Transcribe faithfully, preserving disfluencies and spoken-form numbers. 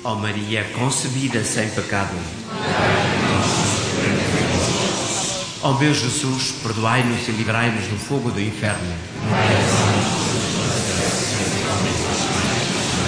Ó Maria concebida sem pecado. Ó meu Jesus, perdoai-nos e livrai-nos do fogo do inferno.